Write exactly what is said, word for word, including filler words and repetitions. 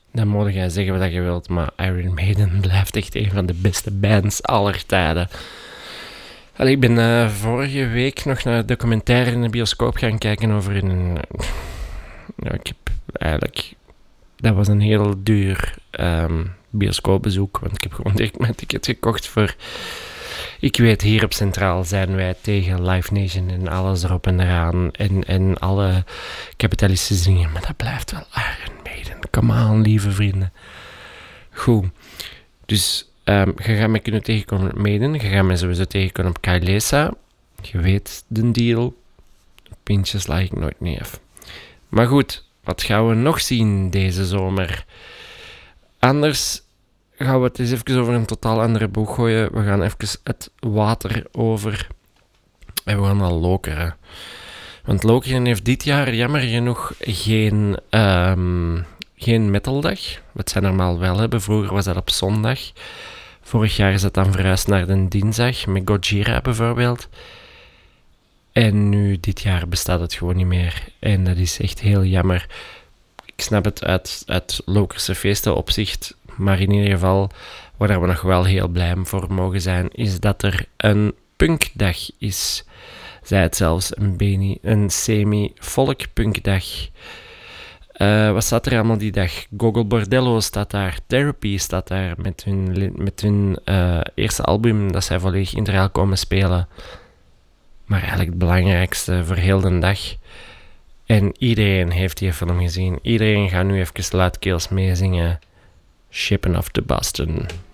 Dan moet jij zeggen wat je wilt, maar Iron Maiden blijft echt een van de beste bands aller tijden. Allee, ik ben uh, vorige week nog naar een documentaire in de bioscoop gaan kijken over een... Ja, ik heb eigenlijk... Dat was een heel duur um, bioscoopbezoek, want ik heb gewoon direct mijn ticket gekocht voor... Ik weet, hier op Centraal zijn wij tegen Live Nation en alles erop en eraan. En, en alle kapitalistische dingen, maar dat blijft wel Iron Maiden. Come on, lieve vrienden. Goed. Dus um, je gaat mij kunnen tegenkomen op Maiden. Je gaat mij sowieso tegenkomen op Kailesa. Je weet de deal. Pintjes lag ik nooit neer. Maar goed, wat gaan we nog zien deze zomer? Anders gaan we het eens even over een totaal andere boeg gooien. We gaan even het water over. En we gaan al Lokeren. Want Lokeren heeft dit jaar jammer genoeg geen, um, geen metaldag. Wat zij normaal wel hebben. Vroeger was dat op zondag. Vorig jaar is dat dan verhuisd naar de dinsdag. Met Gojira bijvoorbeeld. En nu, dit jaar, bestaat het gewoon niet meer. En dat is echt heel jammer. Ik snap het uit, uit Lokerse feesten opzicht. Maar in ieder geval, waar we nog wel heel blij voor mogen zijn, is dat er een punkdag is. Zij het zelfs een, beni, een semi-folk-punkdag. Uh, wat staat er allemaal die dag? Gogol Bordello staat daar. Therapy staat daar met hun, met hun uh, eerste album dat zij volledig integraal komen spelen. Maar eigenlijk het belangrijkste voor heel de dag. En iedereen heeft die film gezien. Iedereen gaat nu even luidkeels meezingen. Shipping off to Boston.